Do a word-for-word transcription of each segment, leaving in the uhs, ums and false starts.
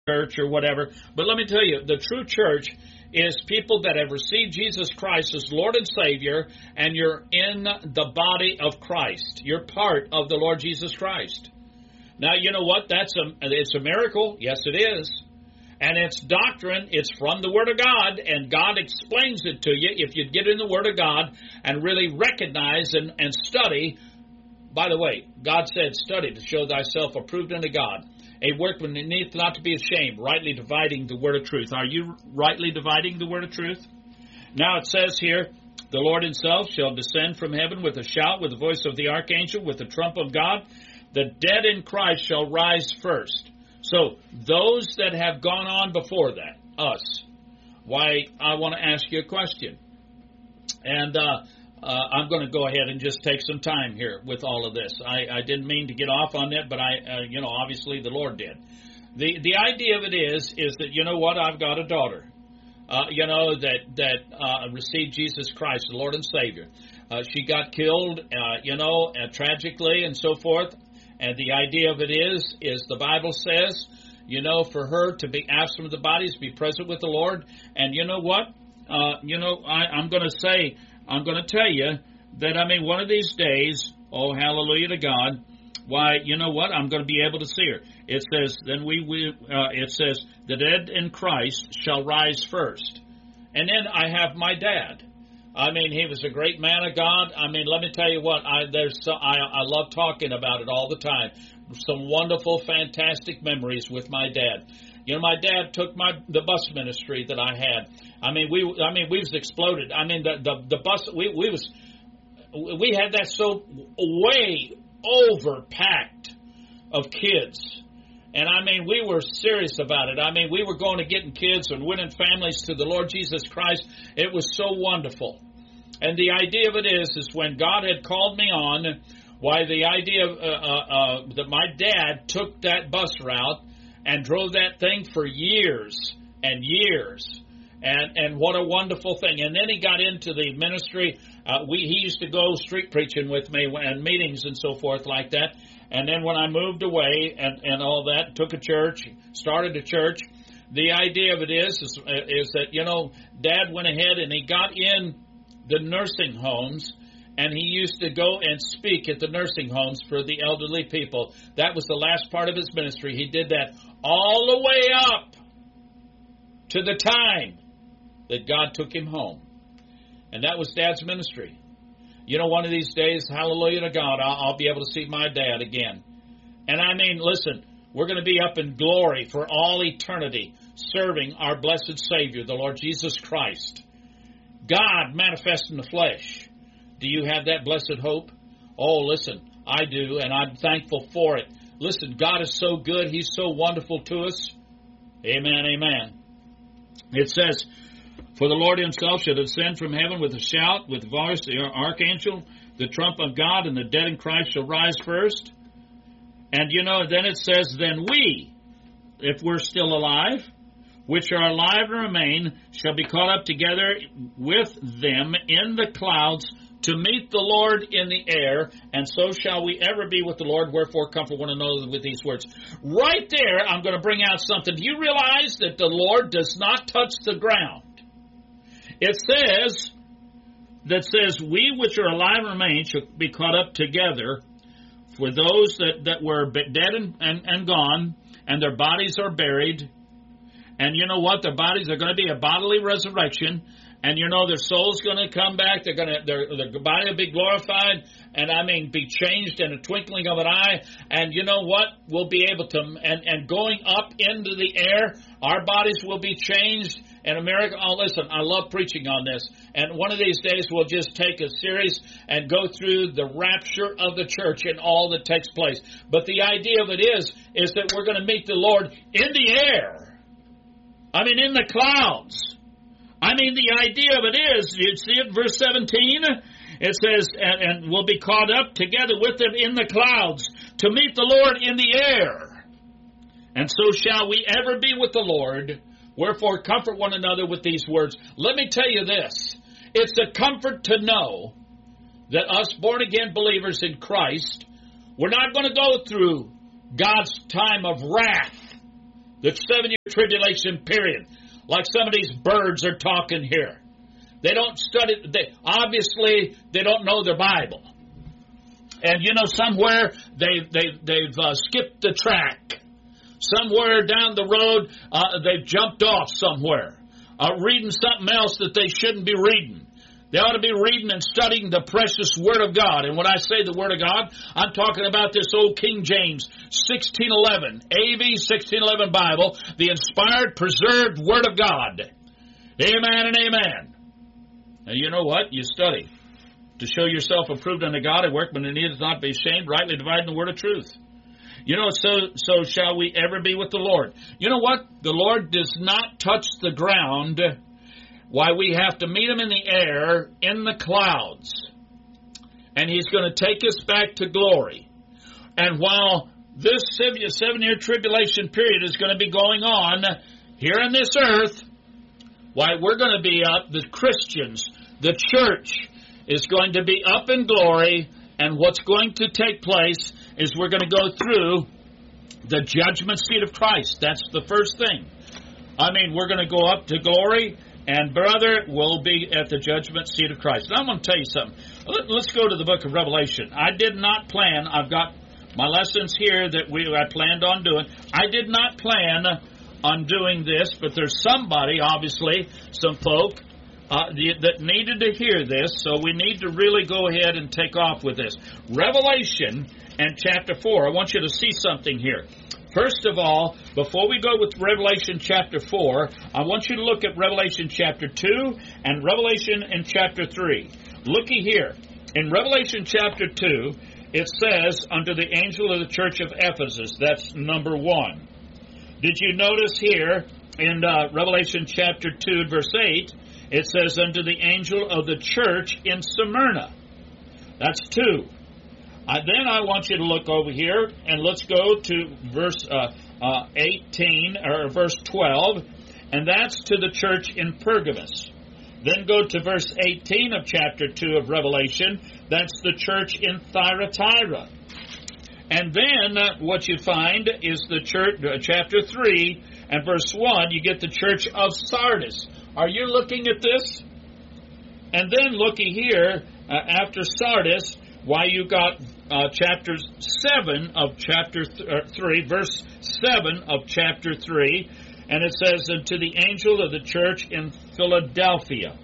church or whatever. But let me tell you, the true church is people that have received Jesus Christ as Lord and Savior, and you're in the body of Christ. You're part of the Lord Jesus Christ. Now, you know what? That's a, it's a miracle. Yes, it is. And it's doctrine. It's from the Word of God, and God explains it to you if you get in the Word of God and really recognize and, and study. By the way, God said, study to show thyself approved unto God. A workman needeth not to be ashamed, rightly dividing the word of truth. Are you rightly dividing the word of truth? Now it says here, the Lord himself shall descend from heaven with a shout, with the voice of the archangel, with the trump of God. The dead in Christ shall rise first. So those that have gone on before that, us, why, I want to ask you a question. And uh, uh, I'm going to go ahead and just take some time here with all of this. I, I didn't mean to get off on that, but I, uh, you know, obviously the Lord did. The the idea of it is, is that, you know what, I've got a daughter, uh, you know, that, that uh, received Jesus Christ, the Lord and Savior. Uh, she got killed, uh, you know, uh, tragically and so forth. And the idea of it is, is the Bible says, you know, for her to be absent of the bodies, be present with the Lord. And you know what? Uh, you know, I, I'm going to say, I'm going to tell you that, I mean, one of these days, oh, hallelujah to God, why, you know what? I'm going to be able to see her. It says, then we, we uh, it says, the dead in Christ shall rise first. And then I have my dad. I mean, he was a great man of God. I mean, let me tell you what, I there's so, I, I love talking about it all the time. Some wonderful, fantastic memories with my dad. You know, my dad took my the bus ministry that I had. I mean, we I mean we was exploded. I mean, the the, the bus we we was we had that so way overpacked of kids. And I mean, we were serious about it. I mean, we were going to getting kids and winning families to the Lord Jesus Christ. It was so wonderful. And the idea of it is, is when God had called me on, why the idea of, uh, uh, uh, that my dad took that bus route and drove that thing for years and years. And and what a wonderful thing. And then he got into the ministry. Uh, we He used to go street preaching with me and meetings and so forth like that. And then when I moved away and, and all that, took a church, started a church, the idea of it is, is, is that, you know, Dad went ahead and he got in the nursing homes, and he used to go and speak at the nursing homes for the elderly people. That was the last part of his ministry. He did that all the way up to the time that God took him home. And that was Dad's ministry. You know, one of these days, hallelujah to God, I'll, I'll be able to see my dad again. And I mean, listen, we're going to be up in glory for all eternity, serving our blessed Savior, the Lord Jesus Christ. God manifest in the flesh. Do you have that blessed hope? Oh, listen, I do, and I'm thankful for it. Listen, God is so good. He's so wonderful to us. Amen, amen. It says, for the Lord himself shall descend from heaven with a shout, with the voice of the archangel, the trump of God, and the dead in Christ shall rise first. And you know, then it says, then we, if we're still alive, which are alive and remain, shall be caught up together with them in the clouds to meet the Lord in the air, and so shall we ever be with the Lord. Wherefore comfort one another with these words. Right there, I'm going to bring out something. Do you realize that the Lord does not touch the ground? It says, that says, we which are alive and remain shall be caught up together for those that, that were dead and, and, and gone, and their bodies are buried. And you know what? Their bodies are going to be a bodily resurrection. And you know, their soul's going to come back. They're going to, their, their body will be glorified. And I mean, be changed in a twinkling of an eye. And you know what? We'll be able to, and, and going up into the air, our bodies will be changed. And America, oh, listen, I love preaching on this. And one of these days we'll just take a series and go through the rapture of the church and all that takes place. But the idea of it is, is that we're going to meet the Lord in the air. I mean, in the clouds. I mean, the idea of it is, you see it, verse seventeen? It says, and, and we'll be caught up together with them in the clouds to meet the Lord in the air. And so shall we ever be with the Lord. Wherefore, comfort one another with these words. Let me tell you this. It's a comfort to know that us born-again believers in Christ, we're not going to go through God's time of wrath The seven-year tribulation period. Like some of these birds are talking here. They don't study, they, obviously they don't know their Bible. And you know, somewhere they, they, they've uh, skipped the track. Somewhere down the road, uh, they've jumped off somewhere. Uh, reading something else that they shouldn't be reading. They ought to be reading and studying the precious Word of God. And when I say the Word of God, I'm talking about this old King James sixteen eleven, A V sixteen eleven Bible, the inspired, preserved Word of God. Amen and amen. Now you know what? You study to show yourself approved unto God, a workman that needeth not be ashamed, rightly dividing the word of truth. You know, so so shall we ever be with the Lord. You know what? The Lord does not touch the ground. Why, we have to meet Him in the air, in the clouds. And He's going to take us back to glory. And while this seven-year tribulation period is going to be going on here on this earth, why, we're going to be up, the Christians, the church, is going to be up in glory. And what's going to take place is we're going to go through the judgment seat of Christ. That's the first thing. I mean, we're going to go up to glory. And, brother, we'll be at the judgment seat of Christ. Now, I'm going to tell you something. Let's go to the book of Revelation. I did not plan. I've got my lessons here that we I planned on doing. I did not plan on doing this, but there's somebody, obviously, some folk, uh, that needed to hear this, so we need to really go ahead and take off with this. Revelation and chapter four. I want you to see something here. First of all, before we go with Revelation chapter four, I want you to look at Revelation chapter two and Revelation in chapter three. Looky here. In Revelation chapter two, it says, unto the angel of the church of Ephesus, that's number one. Did you notice here in uh, Revelation chapter two, verse eight, it says, unto the angel of the church in Smyrna. That's two. Uh, then I want you to look over here, and let's go to verse uh, uh, eighteen, or verse twelve, and that's to the church in Pergamos. Then go to verse eighteen of chapter two of Revelation, that's the church in Thyatira. And then uh, what you find is the church, uh, chapter three, and verse one, you get the church of Sardis. Are you looking at this? And then looky here, uh, after Sardis, why you got uh, chapter seven of chapter th- uh, three, verse seven of chapter three, and it says, unto the angel of the church in Philadelphia.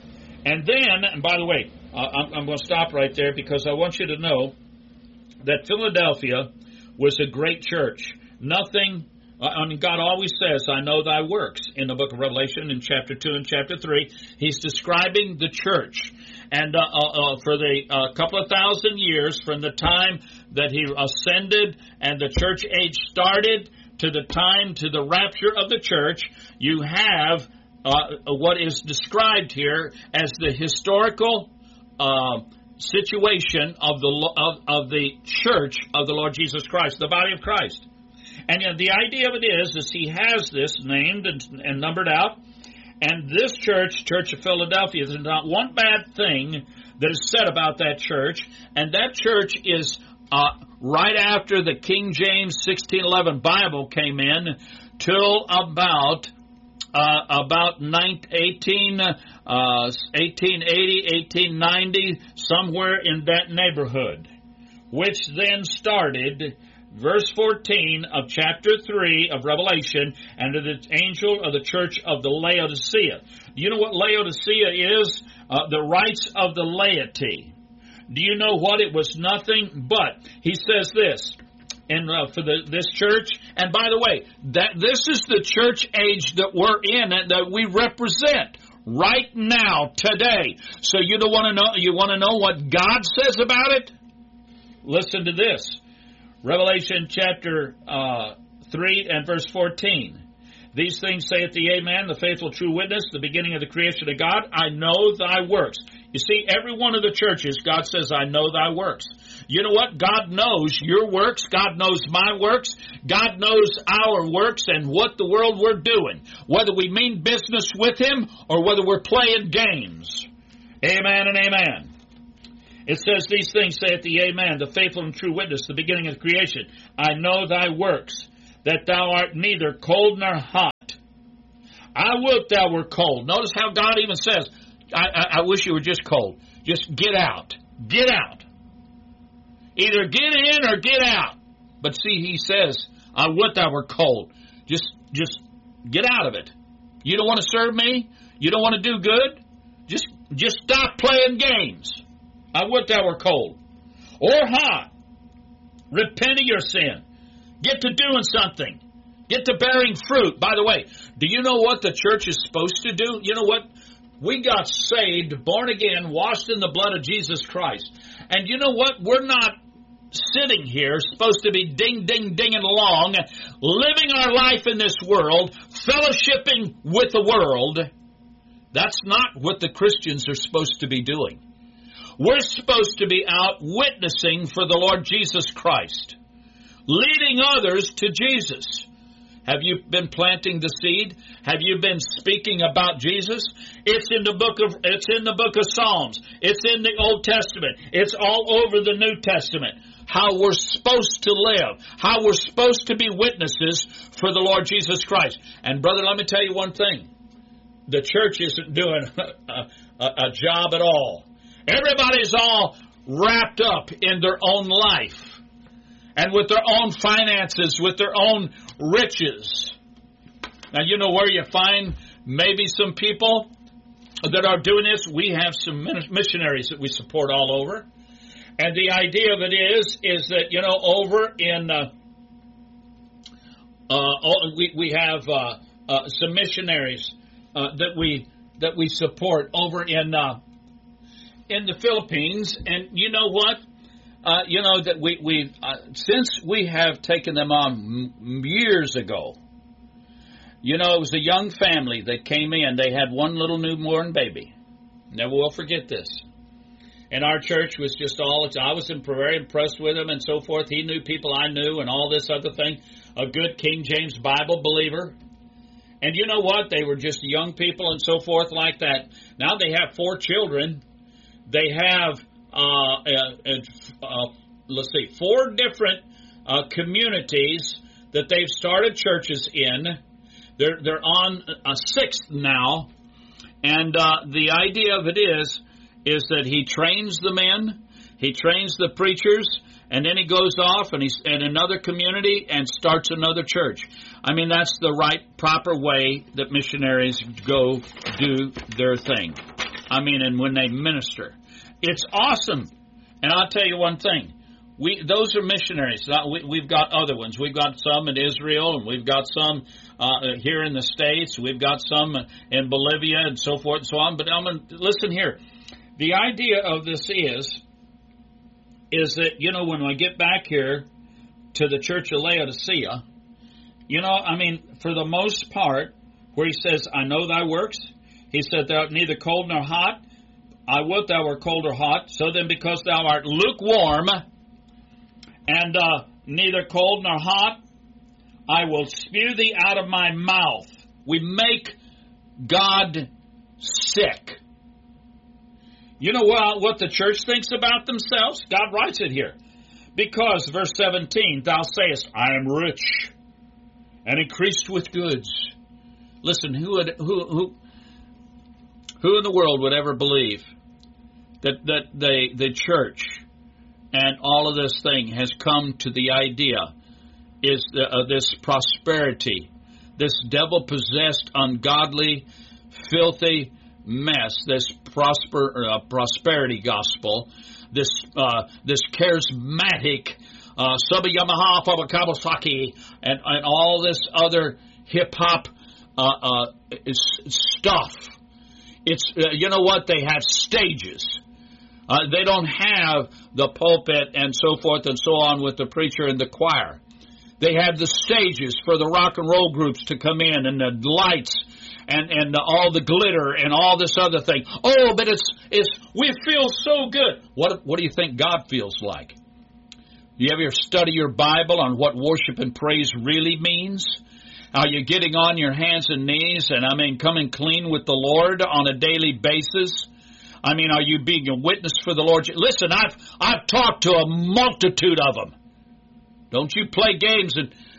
And then, and by the way, uh, I'm, I'm going to stop right there because I want you to know that Philadelphia was a great church. Nothing, uh, I mean, God always says, I know thy works, in the book of Revelation in chapter two and chapter three. He's describing the church. And uh, uh, for the uh, couple of thousand years, from the time that he ascended and the church age started to the time to the rapture of the church, you have uh, what is described here as the historical uh, situation of the of, of the church of the Lord Jesus Christ, the body of Christ. And you know, the idea of it is, is he has this named and, and numbered out. And this church, Church of Philadelphia, there's not one bad thing that is said about that church. And that church is uh, right after the King James sixteen eleven Bible came in till about uh, about eighteen, uh, eighteen eighty, eighteen ninety, somewhere in that neighborhood, which then started verse fourteen of chapter three of Revelation, and to the angel of the church of the Laodicea. Do you know what Laodicea is? Uh, the rights of the laity. Do you know what? It was nothing but, he says this, and uh, for the, this church, and by the way, that this is the church age that we're in and that we represent right now, today. So you don't want to know, you want to know what God says about it? Listen to this. Revelation chapter uh, three and verse fourteen. These things saith the Amen, the faithful true witness, the beginning of the creation of God. I know thy works. You see, every one of the churches, God says, I know thy works. You know what? God knows your works. God knows my works. God knows our works and what the world we're doing, whether we mean business with Him or whether we're playing games. Amen and amen. It says, these things saith the Amen, the faithful and true witness, the beginning of creation. I know thy works, that thou art neither cold nor hot. I would thou were cold. Notice how God even says, I, I, I wish you were just cold. Just get out. Get out. Either get in or get out. But see, he says, I would thou were cold. Just, just get out of it. You don't want to serve me? You don't want to do good? Just, just stop playing games. I would thou were cold. Or hot. Repent of your sin. Get to doing something. Get to bearing fruit. By the way, do you know what the church is supposed to do? You know what? We got saved, born again, washed in the blood of Jesus Christ. And you know what? We're not sitting here supposed to be ding, ding, dinging along, living our life in this world, fellowshipping with the world. That's not what the Christians are supposed to be doing. We're supposed to be out witnessing for the Lord Jesus Christ, leading others to Jesus. Have you been planting the seed? Have you been speaking about Jesus? It's in the book of it's in the book of Psalms. It's in the Old Testament. It's all over the New Testament. How we're supposed to live. How we're supposed to be witnesses for the Lord Jesus Christ. And brother, let me tell you one thing. The church isn't doing a, a, a job at all. Everybody's all wrapped up in their own life. And with their own finances, with their own riches. Now, you know where you find maybe some people that are doing this? We have some missionaries that we support all over. And the idea of it is, is that, you know, over in, uh, uh, we, we have uh, uh, some missionaries uh, that we that we support over in uh, in the Philippines. And you know what? Uh, you know, that we, we uh, since we have taken them on m- years ago, you know, it was a young family that came in. They had one little newborn baby. Never will forget this. And our church was just all, I was very impressed with him and so forth. He knew people I knew and all this other thing. A good King James Bible believer. And you know what? They were just young people and so forth like that. Now they have four children. They have... Uh, uh, uh, let's see, four different uh, communities that they've started churches in. They're they're on a sixth now, and uh, the idea of it is is that he trains the men, he trains the preachers, and then he goes off and he's in another community and starts another church. I mean, that's the right, proper way that missionaries go do their thing. I mean, and when they minister. It's awesome. And I'll tell you one thing. We Those are missionaries. We, we've got other ones. We've got some in Israel, and we've got some uh, here in the States. We've got some in Bolivia and so forth and so on. But I'm gonna, listen here. The idea of this is, is that, you know, when I get back here to the Church of Laodicea, you know, I mean, for the most part, where he says, I know thy works, he said, thou art neither cold nor hot, I would thou were cold or hot. So then, because thou art lukewarm, and uh, neither cold nor hot, I will spew thee out of my mouth. We make God sick. You know what, what the church thinks about themselves? God writes it here. Because, verse seventeen, thou sayest, I am rich, and increased with goods. Listen, who would, who who who in the world would ever believe that that the the church and all of this thing has come to the idea is the, uh, this prosperity, this devil-possessed, ungodly, filthy mess, this prosper uh, prosperity gospel, this uh, this charismatic uh, Saba Yamaha Papa Kawasaki and and all this other hip hop uh, uh, stuff. It's uh, you know what, they have stages. Uh, they don't have the pulpit and so forth and so on with the preacher and the choir. They have the stages for the rock and roll groups to come in, and the lights and and the, all the glitter and all this other thing. Oh, but it's it's we feel so good. What what do you think God feels like? You ever study your Bible on what worship and praise really means? Are you getting on your hands and knees and, I mean, coming clean with the Lord on a daily basis? I mean, are you being a witness for the Lord? Listen, I've I've talked to a multitude of them. Don't you play games and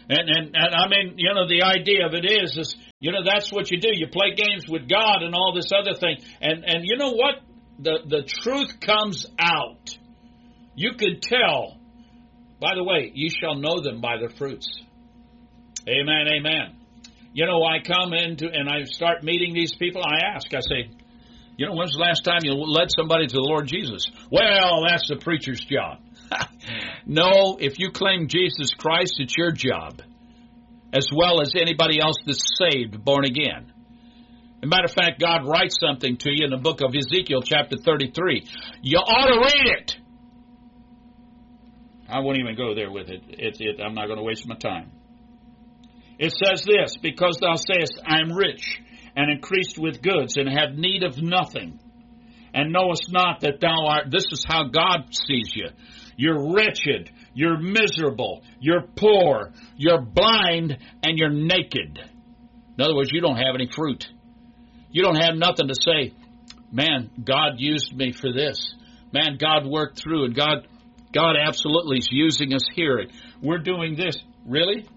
And, and, and I mean, you know, the idea of it is, is, you know, that's what you do. You play games with God and all this other thing. And, and you know what? The, the truth comes out. You could tell. By the way, you shall know them by their fruits. Amen, amen. You know, I come into and I start meeting these people. I ask, I say, you know, when's the last time you led somebody to the Lord Jesus? Well, that's the preacher's job. No, if you claim Jesus Christ, it's your job, as well as anybody else that's saved, born again. As a matter of fact, God writes something to you in the book of Ezekiel, chapter thirty-three. You ought to read it. I won't even go there with it. It, it I'm not going to waste my time. It says this, because thou sayest, I am rich, and increased with goods, and have need of nothing, and knowest not that thou art... This is how God sees you. You're wretched, you're miserable, you're poor, you're blind, and you're naked. In other words, you don't have any fruit. You don't have nothing to say, man, God used me for this. Man, God worked through, and God God absolutely is using us here. We're doing this. Really?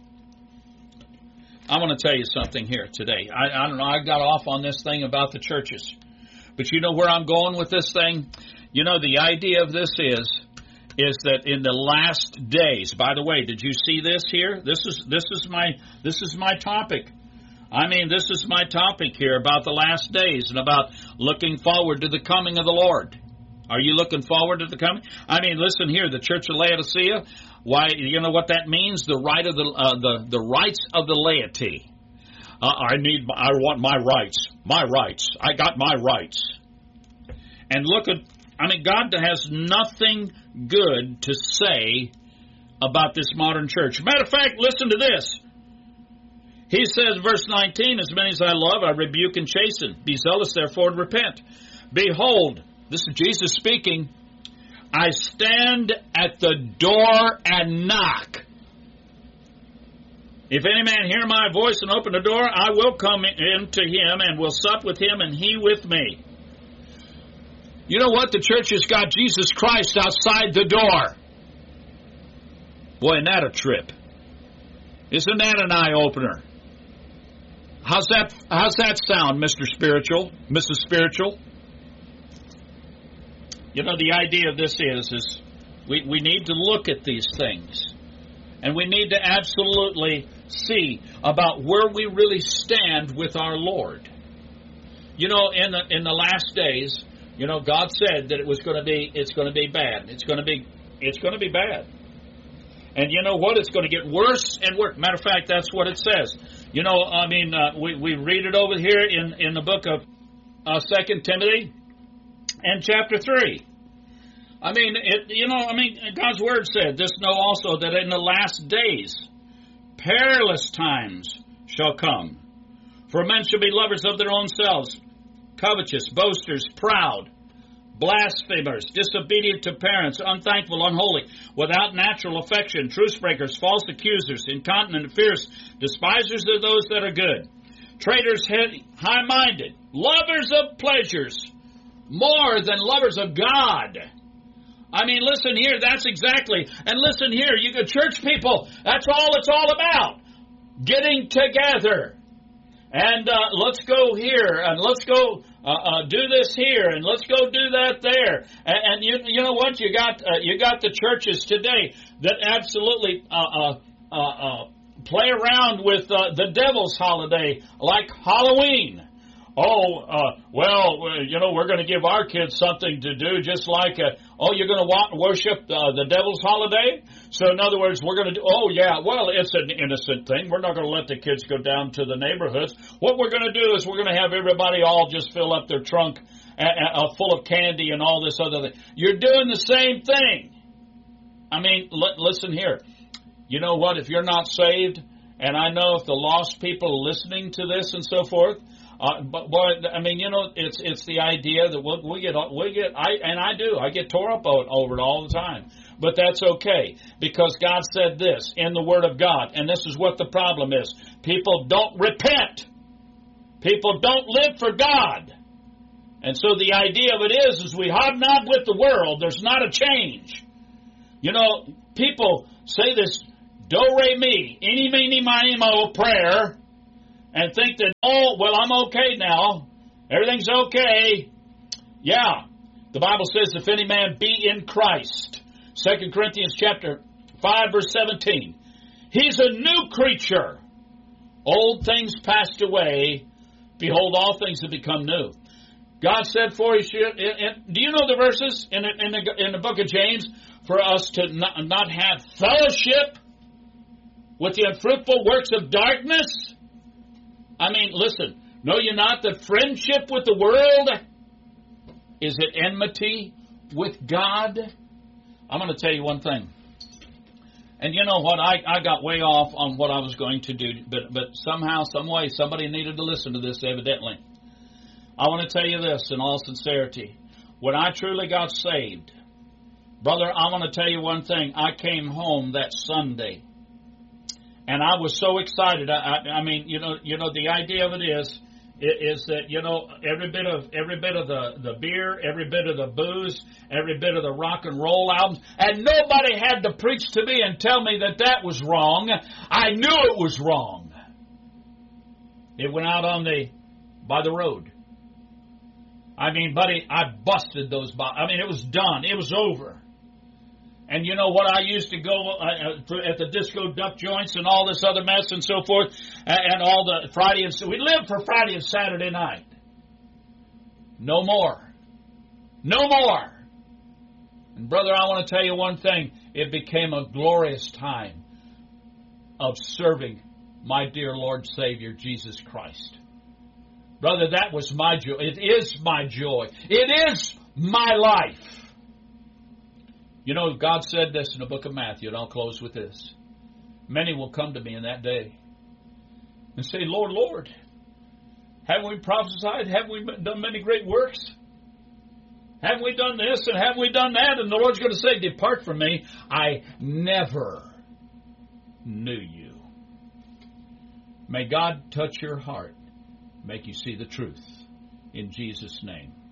I want to tell you something here today. I, I don't know, I got off on this thing about the churches. But you know where I'm going with this thing? You know, the idea of this is... is that in the last days, by the way, did you see this here? This is this is my this is my topic. I mean, this is my topic here about the last days and about looking forward to the coming of the Lord. Are you looking forward to the coming? I mean, listen here, the Church of Laodicea. Why? You know what that means? The right of the uh, the the rights of the laity. Uh, I need. I want my rights. My rights. I got my rights. And look at. I mean, God has nothing good to say about this modern church. Matter of fact, listen to this. He says, verse nineteen, as many as I love, I rebuke and chasten. Be zealous, therefore, and repent. Behold, this is Jesus speaking, I stand at the door and knock. If any man hear my voice and open the door, I will come in to him and will sup with him and he with me. You know what? The church has got Jesus Christ outside the door. Boy, isn't that a trip? Isn't that an eye-opener? How's that, how's that sound, Mister Spiritual, Missus Spiritual? You know, the idea of this is, is we, we need to look at these things. And we need to absolutely see about where we really stand with our Lord. You know, in the in the last days... You know, God said that it was going to be, it's going to be bad. It's going to be, it's going to be bad. And you know what? It's going to get worse and worse. Matter of fact, that's what it says. You know, I mean, uh, we, we read it over here in, in the book of uh, Second Timothy and chapter three. I mean, it, you know, I mean, God's Word said, this know also that in the last days, perilous times shall come. For men shall be lovers of their own selves, covetous, boasters, proud, blasphemers, disobedient to parents, unthankful, unholy, without natural affection, truce breakers, false accusers, incontinent, fierce, despisers of those that are good, traitors, high-minded, lovers of pleasures, more than lovers of God. I mean, listen here, that's exactly, and listen here, you good church people, that's all it's all about, getting together. And uh, let's go here, and let's go uh, uh, do this here, and let's go do that there. And, and you, you know what? You got uh, you got the churches today that absolutely uh, uh, uh, uh, play around with uh, the devil's holiday, like Halloween. Oh, uh, well, you know, we're going to give our kids something to do, just like, uh, oh, you're going to wa- worship uh, the devil's holiday? So, in other words, we're going to do, oh, yeah, well, it's an innocent thing. We're not going to let the kids go down to the neighborhoods. What we're going to do is we're going to have everybody all just fill up their trunk uh, uh, full of candy and all this other thing. You're doing the same thing. I mean, l- listen here. You know what? If you're not saved, and I know if the lost people are listening to this and so forth, Uh, but boy, I mean, you know, it's it's the idea that we'll, we get we get I and I do I get tore up over it all the time, but that's okay because God said this in the Word of God, and this is what the problem is: people don't repent, people don't live for God, and so the idea of it is, is we hobnob with the world. There's not a change. You know, people say this do-re-mi, eeny, meeny, miny, mo prayer and think that, oh, well, I'm okay now. Everything's okay. Yeah. The Bible says, if any man be in Christ, Second Corinthians chapter five, verse seventeen, he's a new creature. Old things passed away. Behold, all things have become new. God said for his, do you know the verses in the, in the, in the book of James? For us to not, not have fellowship with the unfruitful works of darkness? I mean, listen, know you not that friendship with the world is at enmity with God? I'm going to tell you one thing. And you know what? I, I got way off on what I was going to do, but, but somehow, some way, somebody needed to listen to this evidently. I want to tell you this in all sincerity. When I truly got saved, brother, I want to tell you one thing. I came home that Sunday, and I was so excited. I, I, I mean, you know, you know, the idea of it is, is that, you know, every bit of every bit of the, the beer, every bit of the booze, every bit of the rock and roll albums, and nobody had to preach to me and tell me that that was wrong. I knew it was wrong. It went out on the by the road. I mean, buddy, I busted those. Bo- I mean, it was done. It was over. And you know what? I used to go uh, at the disco duck joints and all this other mess and so forth, and, and all the Friday and we lived for Friday and Saturday night. No more. No more. And brother, I want to tell you one thing. It became a glorious time of serving my dear Lord Savior, Jesus Christ. Brother, that was my joy. It is my joy. It is my life. You know, God said this in the book of Matthew, and I'll close with this. Many will come to me in that day and say, Lord, Lord, haven't we prophesied? Haven't we done many great works? Haven't we done this and haven't we done that? And the Lord's going to say, depart from me. I never knew you. May God touch your heart, make you see the truth. In Jesus' name.